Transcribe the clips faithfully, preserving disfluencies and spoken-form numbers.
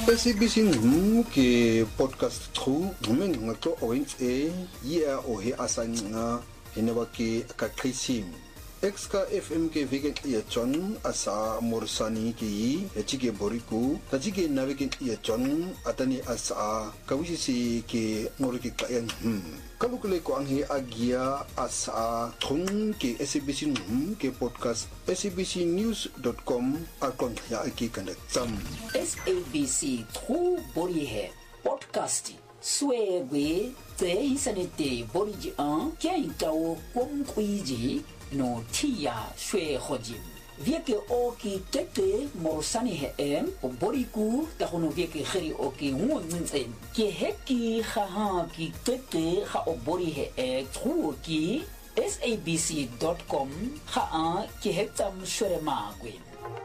S A B C ngum ke podcast tru ngumeng ngato orange e ya o he asanga heneba ke kakrisim Exka F M ke vegen ya John asa morsani ki echike boriku tajike navegen ya John atani asa kawisi ke ngoriki kayan hmm kalukule ko anghi agia asa thung ke S A B C ngum ke podcast S A B C news dot com akon ya aki kandak tam S A B C tru bori he podcast swegwe te isanete boriji an kya itao kom kuiji no tia shwe khojim vieke oki tete morsani he em boriku ta hono vieke khiri oki ngunzen ke heki kha ki tete kha obori he e truki S A B C dot com kha ke hetam shwe magwe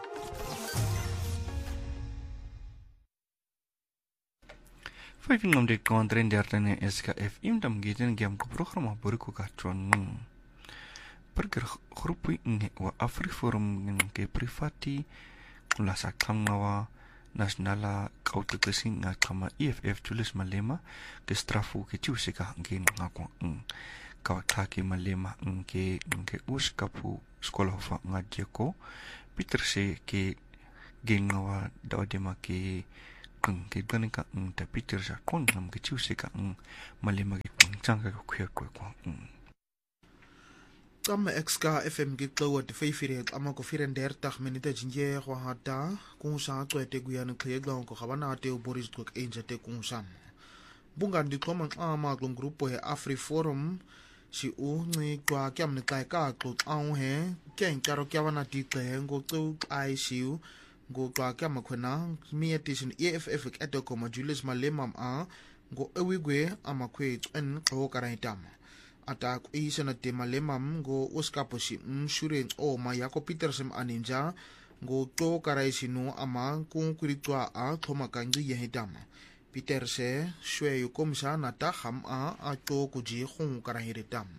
Vijfing om dit kontren dertene S K F M dam geten gem ko programma boriku ka tron perger groepi nge wa Afriforum nge privati la sakamawa nasionala kautukasi nga kama E F F Julius Malema ke strafu ke tusika nge ngakwa ng kawataki Malema nge nge uskapu sekolah hofa nga jeko Peter se ke gengawa dawadema ke kung ke ganika ng ta Peter sa kon nam ke tusika ng Malema ke changa ko kwe kwe kwa ng Tama Exka F M ke tlowa te feifire ama ko vierendertig minute jinje go hata kung sa tswete guyana klegla ko gabana te Boris Dok enja te kung sam bunga ndi koma ama glong grupo he Afriforum si u ni kwa kyam ne kai ka tlo au he ken karo kyabana ti te ngo tlo ai siu ngo kwa kyam khona mi edition E F F eto ko Julius Malema a ngo ewigwe ama kwe en ko karaitama atak isana te Malema ngo uskaposi mshure o mayako Petersen aninja ngo to karaisinu ama kung kuritwa a thoma kangi yehitama Peterse shwe yukomsa nata ham a a to kuji khung karahiritam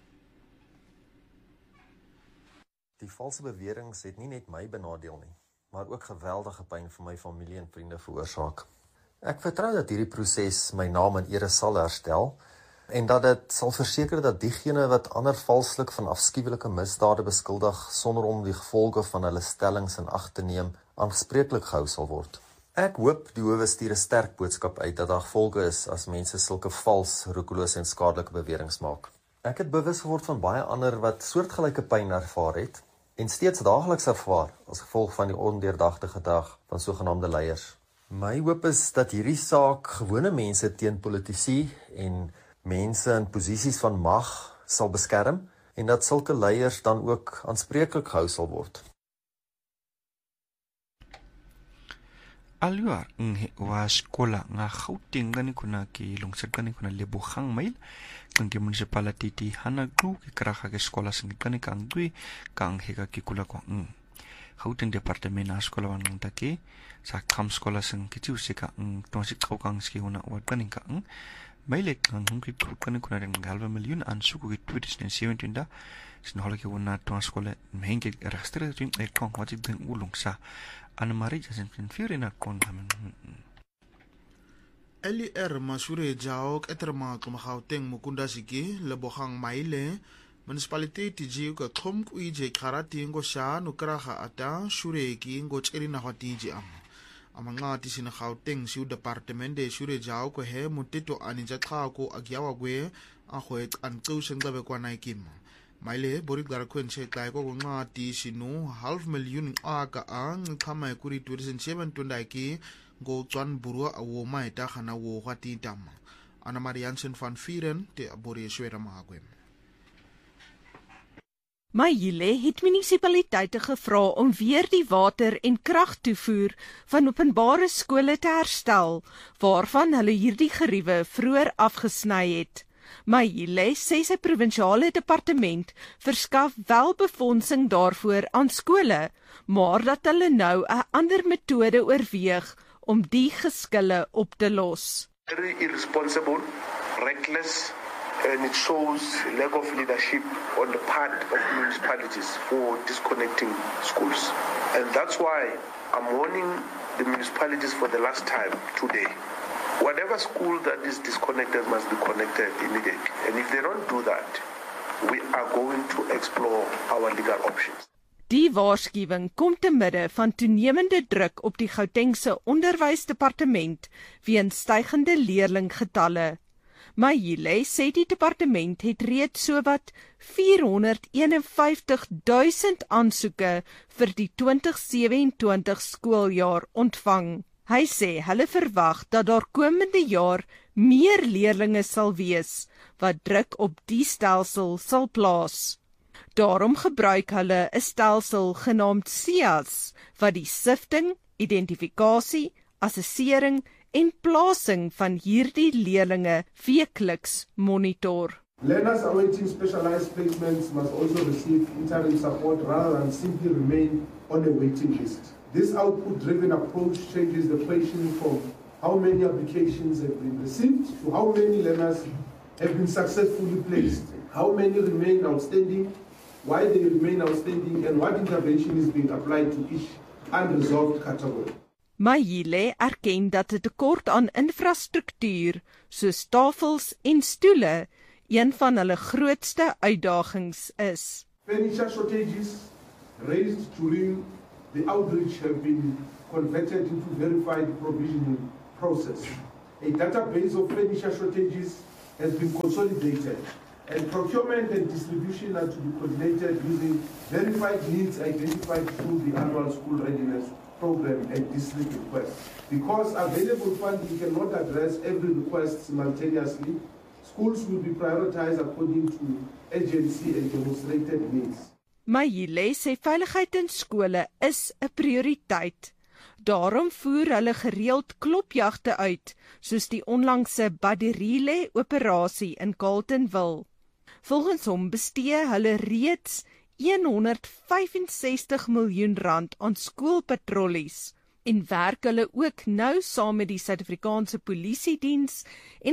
Die valse beweringe het nie net my benadeel nie, maar ook geweldige pyn vir my familie en vriende veroorsaak. Ek vertrou dat hierdie proses my naam en ere sal herstel en dat dit sal verseker dat diegene wat ander valslik van afskuwelike misdade beskuldig sonder om die gevolge van hulle stellings in ag te neem aanspreeklik gehou sal word. Ek hoop die howe stuur 'n sterk boodskap uit dat daar gevolge is as mense sulke vals, roekelose en skadelike beweringe maak. Ek het bewus geword van baie ander wat soortgelyke pyn ervaar het en steeds daagliks ervaar as gevolg van die ondeurdagte gedrag van sogenaamde leiers. My hoop is dat hierdie saak gewone mense teen politici en mense in posisies van mag sal beskerm en dat sulke leiers dan ook aanspreeklik gehou sal word. Aluar nge wa sekolah nga Gauteng gani kuna ki longset gani kuna Lebogang mail kang ke municipality ti Hanaglu ke karaga ke sekolah sing gani kang dui kang heka ki kula ko ng Gauteng departement na sekolah wan take sa kam sekolah sing ki usika ng tonsik kau kang ski una wat gani kang mailek kang hungki kani kuna ring halva miljoen aan suku ki twenty seventeen da sin hola ke una tons sekolah mengke registreer ring ek kang wat ik den ulong sa Anna Marie jasen vier na kon hamen L R Masure Jaok eterma kom Gauteng mukunda siki Lebogang maile municipality tiji ka khom ku ije kharati ngo sha no kraga ata shure ki ngo tserina hatiji am amanga tisina Gauteng siu departement de shure Jaok ko he mutito aninja kha ko agyawa gwe a khwet an tsu sengabe kwa naikim maile borik dar khwen che kai ko nga ti sinu half million aka ang khama kuri twenty seventeen ki go twan burua awo mai ta khana wo khati tam Anna Mariansen van Vieren te abore swera magwem Mayile het munisipaliteite gevra om weer die water en kragtoevoer van openbare skole te herstel waarvan hulle hierdie geriewe vroeër afgesny het. Mayile sê sy provinsiale departement verskaf wel befondsing daarvoor aan skole, maar dat hulle nou 'n ander metode oorweeg om die geskille op te los. Very irresponsible, reckless, and it shows lack of leadership on the part of municipalities for disconnecting schools. And that's why I'm warning the municipalities for the last time today. Whatever school that is disconnected must be connected immediately. And if they don't do that, we are going to explore our legal options. Die waarskuwing kom te midde van toenemende druk op die Gautengse onderwysdepartement weens stygende leerlinggetalle. Mayile sê die departement het reeds sowat vierhonderdeenenvyftig duisend aansoeke vir die twintig sewe-en-twintig skooljaar ontvang. Hy sê hulle verwag dat daar komende jaar meer leerlinge sal wees wat druk op die stelsel sal plaas. Daarom gebruik hulle 'n stelsel genaamd S I A S wat die sifting, identifikasie, assessering en plasing van hierdie leerlinge weekliks monitor. Learners awaiting specialized placements must also receive interim support rather than simply remain on a waiting list. This output-driven approach changes the question from how many applications have been received to how many learners have been successfully placed, how many remain outstanding, why they remain outstanding, and what intervention is being applied to each unresolved category. Mayile erken dat 'n tekort aan infrastruktuur soos tafels en stoele een van hulle grootste uitdagings is. Furniture shortages raised during the outreach have been converted into verified provisioning process. A database of furniture shortages has been consolidated, and procurement and distribution are to be coordinated using verified needs identified through the annual school readiness program and district requests. Because available funding cannot address every request simultaneously, schools will be prioritized according to urgency and demonstrated needs. Mayile sê veiligheid in skole is 'n prioriteit. Daarom voer hulle gereeld klopjagte uit, soos die onlangse Badirile operasie in Carletonville. Volgens hom bestee hulle reeds honderdvyfensestig miljoen rand aan skoolpatrollies en werk hulle ook nou saam met die Suid-Afrikaanse Polisiediens en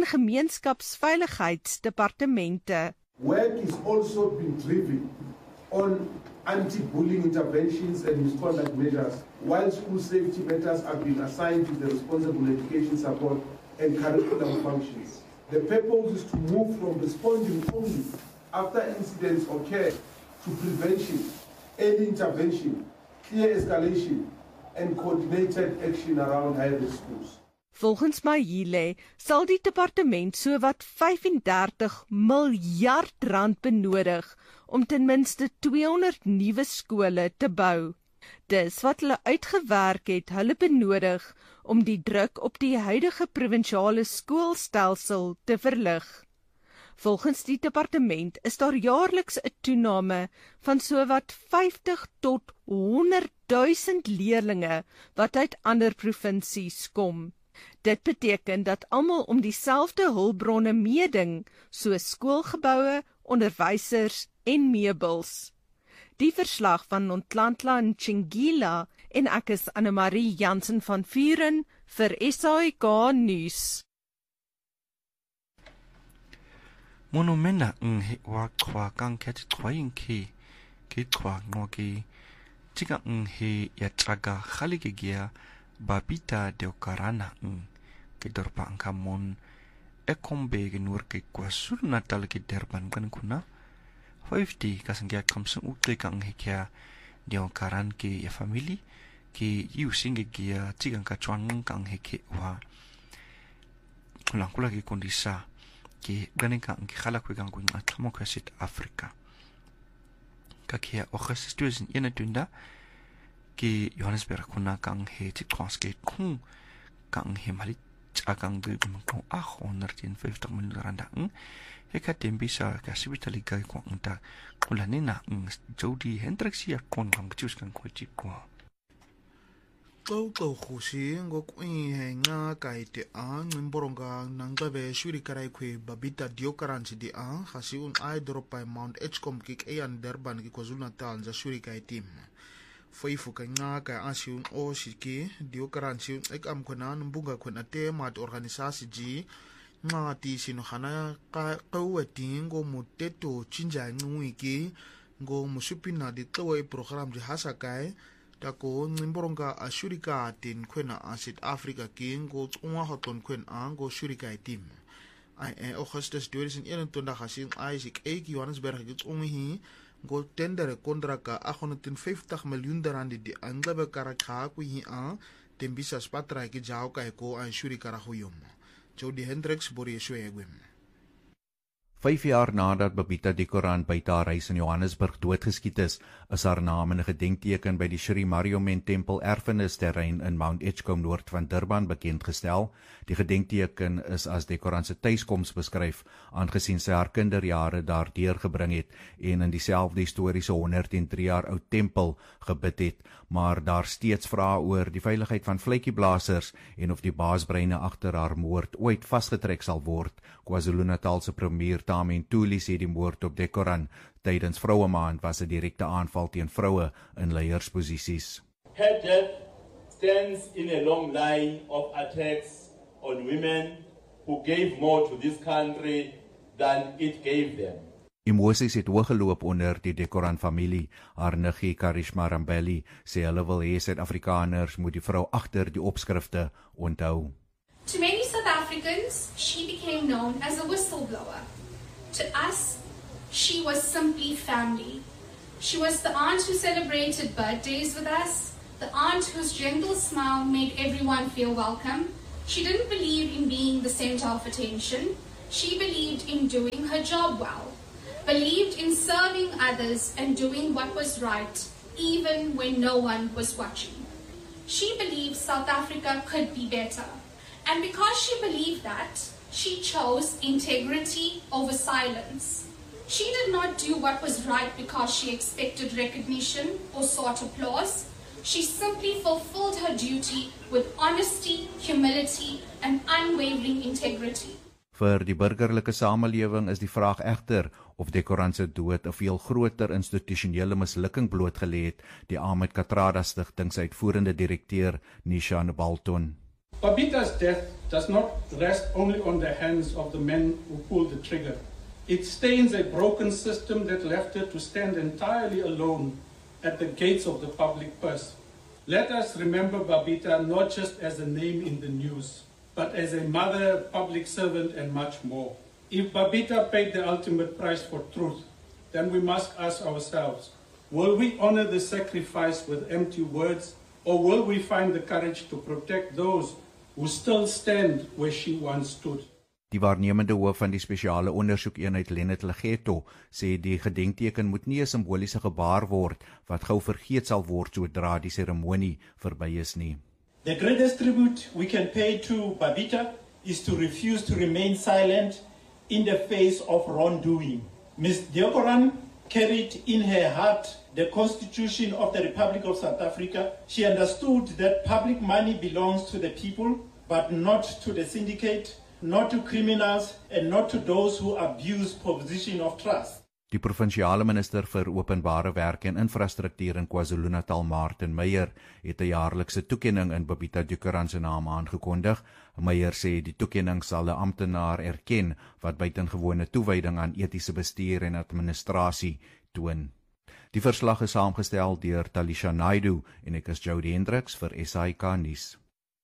gemeenskapsveiligheidsdepartemente. Work is also being driven on anti-bullying interventions and misconduct measures, while school safety matters have been assigned to the responsible education support and curriculum functions. The purpose is to move from responding only after incidents occur to prevention, early intervention, clear escalation, and coordinated action around high-risk schools. Volgens Mayile sal die departement sowat vyfendertig miljard rand benodig om ten minste tweehonderd nuwe skole te bou. Dis wat hulle uitgewerk het, hulle benodig om die druk op die huidige provinsiale skoolstelsel te verlig. Volgens die departement is daar jaarliks 'n toename van sowat vyftig tot honderd duisend leerlinge wat uit ander provinsies kom. Dit beteken dat almal om dieselfde hulpbronne meeding, soos skoolgeboue, onderwysers en meubels. Die verslag van Nonhlanhla Ntshingila en ek is Anne-Marie Jansen van Vuren vir S A I K nuus. Monomena nghe wa kwa kang ket twaing ke ke twa ngoke tika nghe ya traga khalike gia babita de karana ng ke dorpa angkamon ekombe ke nur ke KwaZulu Natal ke Durban kan kuna fifty kasangya kamsung ukle kang hekya de karan ke ya family ke using gia tika ka chwang kang heke wa kulang kula ke kondisa ke ganing kang ke khala ku kang kun atlamo ka South Africa ka ke Augustus twenty twenty-one ke Johannesburg kuna kang he ti kwaske kung kang he mali akang de kung a honderdvyftig miljoen rand ang he ka tembisa ka sibitali ka ko nta kulani na Jody Hendricks ya kon kang chus kang ko ti ko Xoxo khushi ngokwenga kaite a ngimboronga nangxebe shuri karai khwe babita diokaranchi di a khasi un ai drop by Mount Edgecombe kik eyan Durban ki KwaZulu Natal za shuri kaitim Foifu kanga ka asiun o shiki diokaranchi ek am khona mbunga khona te mat organisasi ji ngati sino khana ka qawati ngo muteto chinja ngwiki ngo musupina di tlowe program ji hasakai tako ngimboronga a shurika tin kwena a South Africa king go tsonga hoton kwen aan go shurika team ai in Augustus tweeduizend eenentwintig gesien Isaac Eek Johannesburg het ongehi go tender kontraka achthonderdvijftig miljoen rand die anglabe karakha ku hi a tembisa spatra ke jao ka ko an shurika ra goyom Jody Hendricks Borie Swegwem. Vyf jaar nadat Babita Dekoran buite haar huis in Johannesburg doodgeskiet is, is haar naam in 'n gedenkteken by die Sri Mariomen Tempel erfenisterrein in Mount Edgecombe noord van Durban bekendgestel. Die gedenkteken is as Dekoran se tuiskoms beskryf, aangesien sy haar kinderjare daar deurgebring het en in dieselfde historiese honderd en drie jaar oud tempel gebid het, maar daar steeds vrae oor die veiligheid van vletjieblassers en of die baasbreine agter haar moord ooit vasgetrek sal word. KwaZulu-Natal se premier Tami Ntuli sê die moord op Dekoran tydens Vroue Maand was 'n direkte aanval teen vroue in leiersposisies. Her death stands in a long line of attacks on women who gave more to this country than it gave them. Emosies het hooggeloop onder die Dekoran familie. Haar niggie Karishma Rambelli sê hulle wil hê Suid-Afrikaners moet die vrou agter die opskrifte onthou. To many South Africans, she became known as a whistleblower. To us, she was simply family. She was the aunt who celebrated birthdays with us, the aunt whose gentle smile made everyone feel welcome. She didn't believe in being the center of attention. She believed in doing her job well, believed in serving others and doing what was right, even when no one was watching. She believed South Africa could be better. And because she believed that, she chose integrity over silence. She did not do what was right because she expected recognition or sought applause. She simply fulfilled her duty with honesty, humility, and unwavering integrity. Vir die burgerlike samelewing is die vraag egter of Dekoran se dood 'n veel groter institusionele mislukking blootgelê het, die Ahmed Kathrada Stichting se uitvoerende direkteur Nisha Balton. Babita's death does not rest only on the hands of the men who pulled the trigger. It stains a broken system that left her to stand entirely alone at the gates of the public purse. Let us remember Babita not just as a name in the news, but as a mother, public servant, and much more. If Babita paid the ultimate price for truth, then we must ask ourselves, will we honor the sacrifice with empty words, or will we find the courage to protect those who still stand where she once stood? Die waarnemende hoof van die spesiale ondersoekeenheid Lenet Legeto sê die gedenkteken moet nie 'n simboliese gebaar word wat gou vergeet sal word sodra die seremonie verby is nie. The greatest tribute we can pay to Babita is to refuse to remain silent in the face of wrongdoing. Miz Dekoran carried in her heart the Constitution of the Republic of South Africa. She understood that public money belongs to the people, but not to the syndicate, not to criminals, and not to those who abuse position of trust. Die provinsiale minister vir openbare werke en infrastruktuur in KwaZulu-Natal, Martin Meyer, het 'n jaarlikse toekenning in Babita Dekoran se naam aangekondig. Meyer sê die toekenning sal 'n amptenaar erken wat buitengewone toewyding aan etiese bestuur en administrasie toon. Die verslag is saamgestel deur Talisha Naidu en ek is Jody Hendricks vir S I K nuus.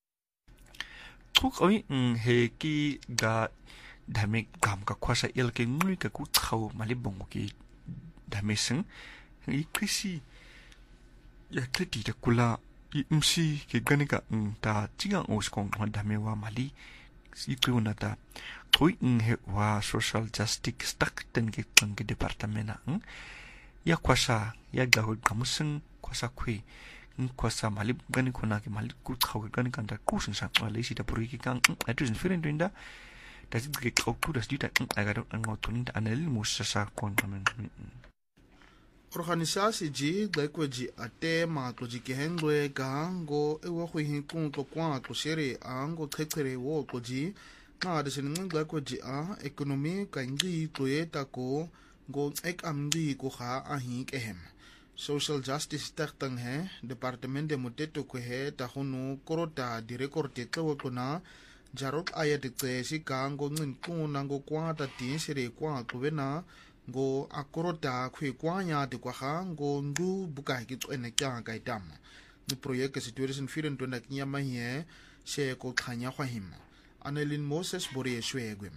Tuk oi he ki ga dame gam ka kwasa el ke ngui ka ku tkhau malibongo ki dame sing i krisi ya kleti de kula i msi ke ganika ta tinga oskong dame wa mali si kuna ta tui he wa social justice stak ten ke tang ke departamenta ya kwasa ya gahul kamusing kwasa khui kwasa malib gani kona ke malib ku tkhau gani kan ta kusin sa wala si ta puri ki kang atusin firen duinda das ist gekauft, das die da agar ngotonin anel musasa kon kamen. Organisasie ji lekwe ji ate ma to ji ke hengwe ga ngo ewo khu hin kun to kwa to sere ango khekhere wo ko ji na de sin ngeng lekwe ji a economy ka ngi to eta ko ngo ek amdi ko kha a hin ke hem. Social Justice Stichting he departement de moteto ko he ta hono korota di record te tlo ko na jarot aya de tsesi ka ngo ngin kuna ngo kwata tin sere kwa kubena ngo akorota khwe kwanya de kwa ga ngo ndu buka ki tsene kya ka itam Die projek is in twintig vyf-en-twintig nyama hier sê ko khanya khwahima. Annelien Moses Borie Swegwem.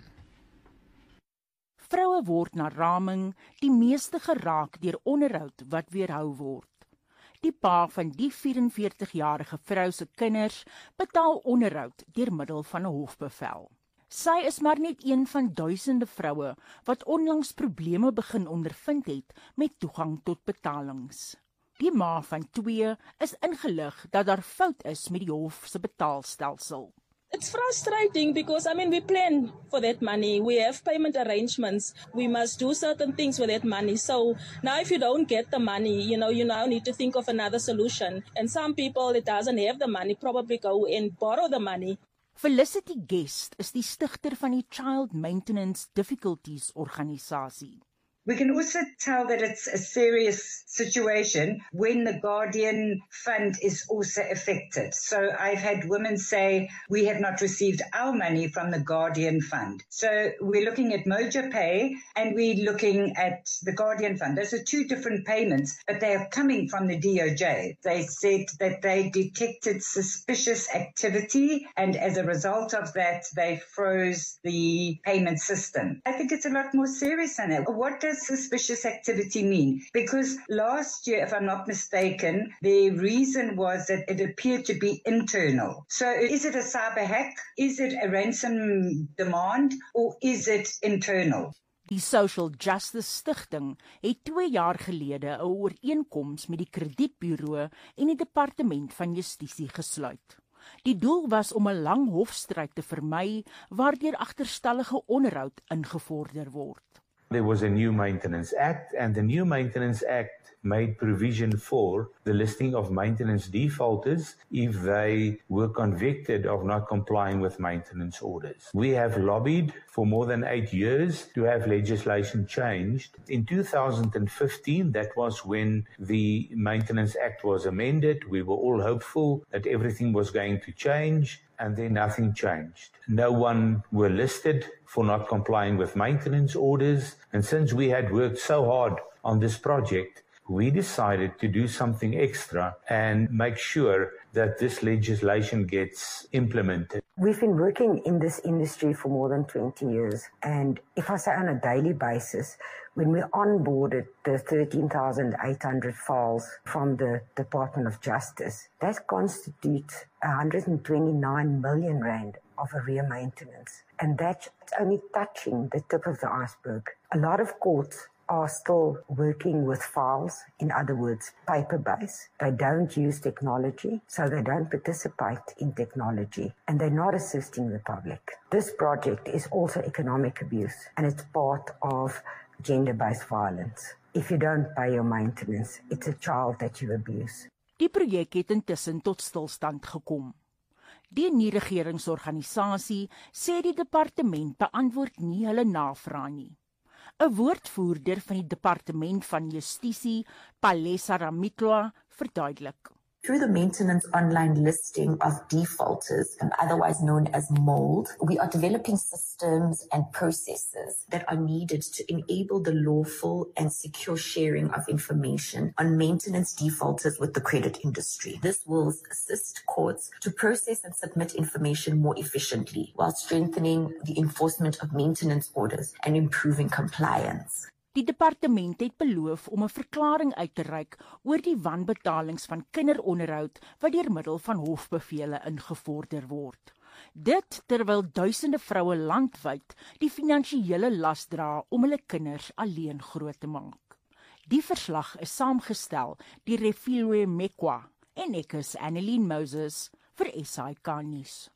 Vroue word na raming die meeste geraak deur onderhoud wat weerhou word. Die pa van die vyf en veertig-jarige vrou se kinders betaal onderhoud deur middel van 'n hofbevel. Sy is maar net een van duisende vroue wat onlangs probleme begin ondervind het met toegang tot betalings. Die ma van twee is ingelig dat daar fout is met die hof se betaalstelsel. It's frustrating because, I mean, we plan for that money. We have payment arrangements. We must do certain things with that money. So now if you don't get the money, you know, you now need to think of another solution. And some people that doesn't have the money probably go and borrow the money. Felicity Guest is die stigter van die Child Maintenance Difficulties organisasie. We can also tell that it's a serious situation when the Guardian Fund is also affected. So I've had women say, we have not received our money from the Guardian Fund. So we're looking at Moja Pay and we're looking at the Guardian Fund. Those are two different payments, but they are coming from the D O J. They said that they detected suspicious activity and as a result of that, they froze the payment system. I think it's a lot more serious than that. What does suspicious activity mean? Because last year, if I'm not mistaken, the reason was that it appeared to be internal. So is it a cyber hack? Is it a ransom demand? Or is it internal? Die Social Justice Stichting het twee jaar gelede 'n ooreenkoms met die kredietburo en die Departement van Justisie gesluit. Die doel was om 'n lang hofstryd te vermy waardeur agterstallige onderhoud ingevorder word. There was a new Maintenance Act, and the new Maintenance Act made provision for the listing of maintenance defaulters if they were convicted of not complying with maintenance orders. We have lobbied for more than eight years to have legislation changed. In two thousand fifteen, that was when the Maintenance Act was amended. We were all hopeful that everything was going to change, and then nothing changed. No one were listed for not complying with maintenance orders, and since we had worked so hard on this project, we decided to do something extra and make sure that this legislation gets implemented. We've been working in this industry for more than twenty years, and if I say on a daily basis, when we onboarded the thirteen thousand eight hundred files from the Department of Justice, that constitutes one hundred twenty-nine million rand of arrear maintenance. And that's only touching the tip of the iceberg. A lot of courts are still working with files, in other words, paper-based. They don't use technology, so they don't participate in technology, and they're not assisting the public. This project is also economic abuse, and it's part of gender-based violence. If you don't pay your maintenance, it's a child that you abuse. Die projek het intussen tot stilstand gekom. Die nie-regeringsorganisasie sê die departement beantwoord nie hulle navrae nie. 'n Woordvoerder van die Departement van Justisie, Palesa Ramitloa, verduidelik. Through the maintenance online listing of defaulters, and otherwise known as MOLD, we are developing systems and processes that are needed to enable the lawful and secure sharing of information on maintenance defaulters with the credit industry. This will assist courts to process and submit information more efficiently while strengthening the enforcement of maintenance orders and improving compliance. Die departement het beloof om 'n verklaring uit te reik oor die wanbetalings van kinderonderhoud wat deur middel van hofbevele ingevorder word. Dit terwyl duisende vroue landwyd die finansiële las dra om hulle kinders alleen groot te maak. Die verslag is saamgestel deur Refilwe Mekwa en ek is Annelien Moses vir S A I K nuus.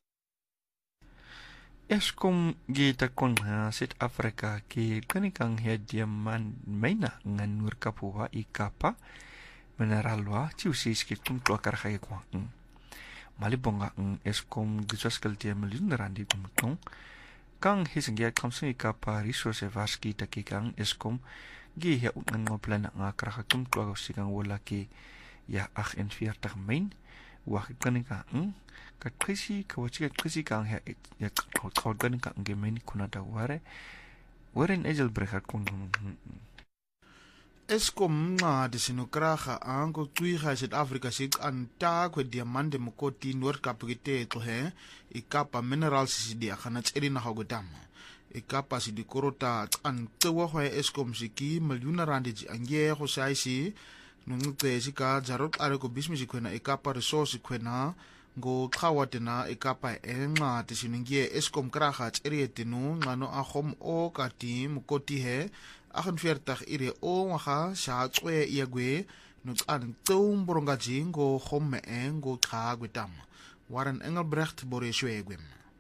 Eskom gita konha Suid-Afrika ke kanikang hediaman maina ngan nurkapuwa ikapa mineralwa chiusis ke kumtwa karkhaya kwang malibonga ng Eskom gisaskal dia million randi kumtong kang hisingya kamsung ikapa resource varski takikang Eskom gi ya ngan ngoplan nga karkha kumtwa sikang wala ke ya agt-en-veertig main wa kanika ng katrisi kawachika trisi kang ya ya kanika ngem kuna daware waren ejelbrecher kon Eskom ncwadi sinokraga ango cwiga South Africa siqanta kwe diamante mokoti Noord-Kaap kitexo he ikapa minerals sidia khana tselina ga gotama ikapa sidikorota qantsewa go Eskom siki milyona rand ji ange go saisi nunce sika jaro qare ko business kwena ikapa resource kwena ngo qhawatena ikapa enqadi siningie Eskom kraga tseriete no ngano agom o kati mokoti he agt ire o ngwaga sha tswe yagwe no tsan tsum boronga jingo gomme engo xa gwetama Warren Engelbrecht Boreshwegwe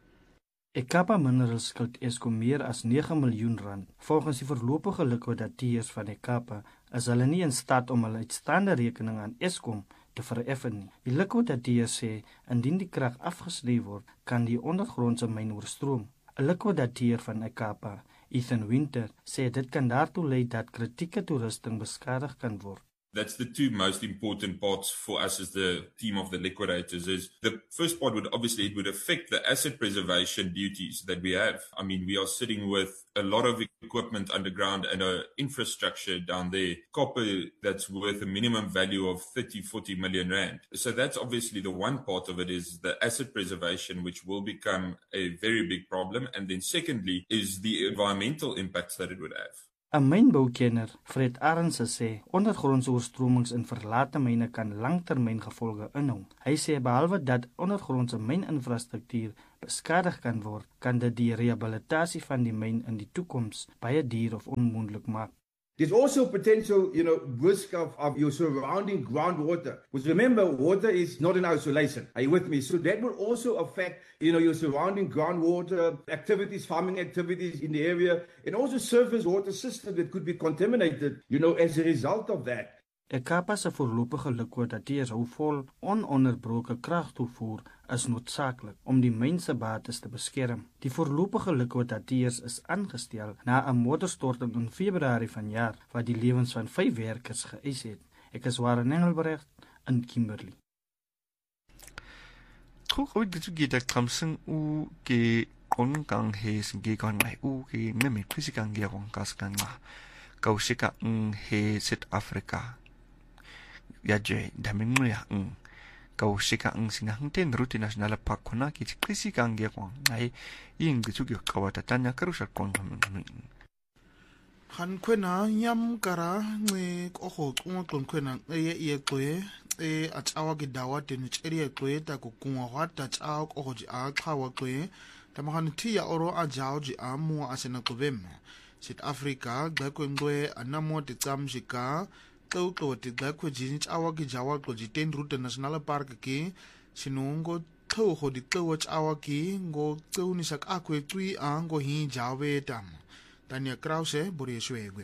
Ikapa Minerals skuld Eskom meer as nege miljoen rand. Volgens die voorlopige likwidateurs van Ikapa is hulle nie in staat om hulle uitstaande rekening aan Eskom te vereffen nie. Die likwidateurs sê indien die krag afgesny word, kan die ondergrondse myn oorstroom. 'n Likwidateur van Ikapa, Ethan Winter, sê dit kan daartoe lei dat kritieke toerusting beskadig kan word. That's the two most important parts for us as the team of the liquidators. Is the first part would obviously it would affect the asset preservation duties that we have. I mean, we are sitting with a lot of equipment underground and a infrastructure down there, copper that's worth a minimum value of thirty, forty million rand. So that's obviously the one part of it is the asset preservation, which will become a very big problem. And then secondly is the environmental impacts that it would have. 'n Mynboukenner, Fred Arendse sê, ondergrondse oorstromings in verlate myne kan langtermyngevolge inhou. Hy sê behalwe dat ondergrondse myninfrastruktuur beskadig kan word, kan dit die rehabilitasie van die myn in die toekoms baie duur of onmoontlik maak. There's also potential, you know, risk of, of your surrounding groundwater. Because remember, water is not in isolation. Are you with me? So that will also affect, you know, your surrounding groundwater activities, farming activities in the area, and also surface water systems that could be contaminated, you know, as a result of that. Ikapa se voorlopige likwidateurs hou vol ononderbroke kragtoevoer is noodsaaklik om die myn se bates te beskerm. Die voorlopige likwidateurs is aangestel na 'n motorstorting in Februarie vanjaar wat die lewens van vyf werkers geëis het. Ek is Warren Engelbrecht in Kimberley. Goed, ooit dit ook dat kamsing u ke ongang he singe kan mai u ke neme physical ge on kaskan ma. Kausika ng he South Africa. Ya je damingu ya ng kausika ng singang ten route national park kona ki physical ge kon ai ing ge chugyo kawata tanya karusha kon min. Han kwena nyam kara nge oho qonqon kwena eye iye qoye e atsawa ke dawa tenu tseri qoye ta ku kunwa hwata tsawa ko ji a qhawa qoye tamahan thiya oro a jawo ji amu asena qobem South Africa gqekwe ngwe anamo ticamjika qeuqo tigqekwe jini tsawa ke jawa qo ji ten route national park ke sinungo thogo di qewo tsawa ke ngo qeunisa akwe twi ango hi jawe tam Tanya Krause, Boreshwegwe.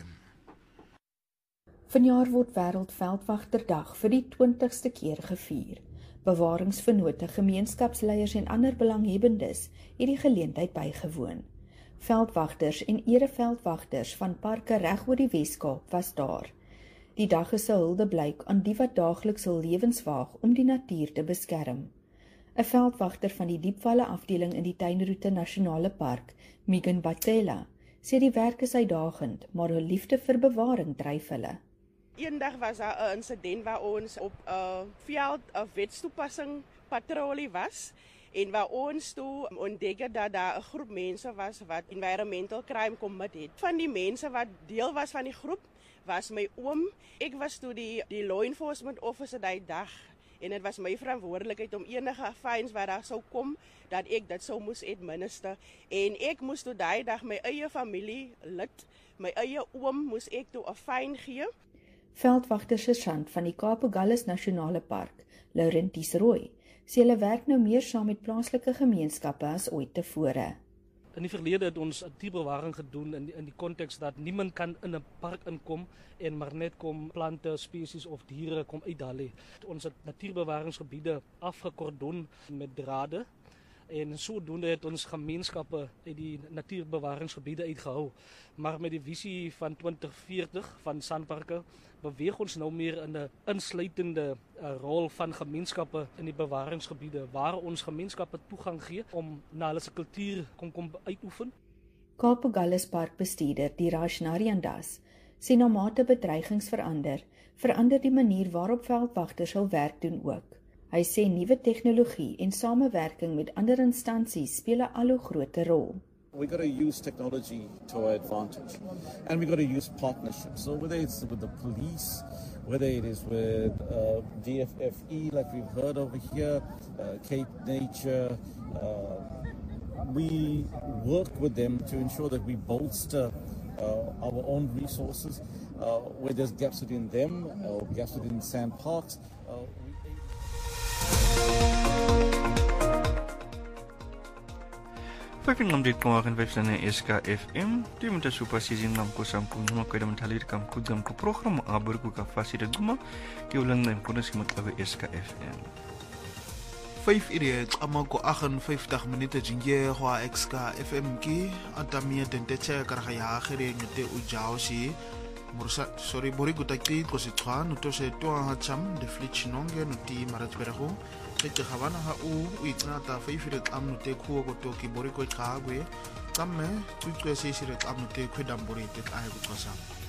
Vanjaar word Wêreldveldwagterdag vir die twintigste keer gevier. Bewaringsvennote, gemeenskapsleiers en ander belanghebbendes het die geleentheid bygewoon. Veldwagters en ereveldwagters van parke reg oor die Wes-Kaap was daar. Die dag is 'n huldeblyk aan die wat daagliks hul lewens waag om die natuur te beskerm. 'n Veldwagter van die Diepvalle afdeling in die Tuinroete Nasionale Park, Megan Batela, sê die werk is uitdagend, maar hul liefde vir bewaring dryf hulle. Eendag was daar 'n insident waar ons op 'n uh, veld 'n wetstoepassing patrollie was en waar ons toe ontdek het dat daar 'n groep mense was wat environmental crime commit het. Van die mense wat deel was van die groep was my oom. Ek was toe die die law enforcement officer daai dag. En dit was my verantwoordelikheid om enige fines wat daar sou kom, dat ek dit sou moes administer. En ek moes toe daai dag my eie familie lid, my eie oom moes ek toe 'n fyn gee. Veldwagter sergeant van die Kaapagallus Nasionale Park, Laurentius Rooi, sê hulle werk nou meer saam met plaaslike gemeenskappe as ooit tevore. In die verlede het ons natuurbewaring gedoen in die, in die konteks dat niemand kan in 'n park inkom en maar net kom plante, spesies of diere kom uithaal. Ons het natuurbewaringsgebiede afgekordon met drade en sodoende het ons gemeenskappe uit die natuurbewaringsgebiede uitgehou. Maar met die visie van twintig veertig van Sanparke beweeg ons nou meer in 'n insluitende uh, rol van gemeenskappe in die bewaringsgebiede waar ons gemeenskappe toegang gee om na hulle se kultuur kom kom uitoefen. Kaapagallus Park bestuurder Diraj Nariandas Sien na mate bedreigings verander, verander die manier waarop veldwagters hul werk doen ook. Hy sê nuwe tegnologie en samewerking met ander instansies speel 'n al hoe groter rol. We got to use technology to our advantage, and we got to use partnerships. So whether it's with the police, whether it is with uh, D F F E, like we've heard over here, uh, Cape Nature, uh, we work with them to ensure that we bolster uh, our own resources. Uh, where there's gaps within them or gaps within sand parks. Uh, Vyfing dit kom aan vyf sana S K F M. Di minta supa season ngam ko sam ku ngam ko dam thalir kam ku dam ko program abur ku ka fasida guma ki ulang nem ko nas mat ave S K F M. vyf ure ama ko agt-en-vyftig minute jinge ho X K F M ki atamia denteche kar ya khere ngete u jao si Morsa, sorry, bori gutaki ko se twa no to se to ha cham de flitch nonge no ti marat berego ke te havana ha u u itna ta faifire am no te ku ko to ki bori ko khagwe tamme tu tu se sire am no te khedam bori te ai ko sa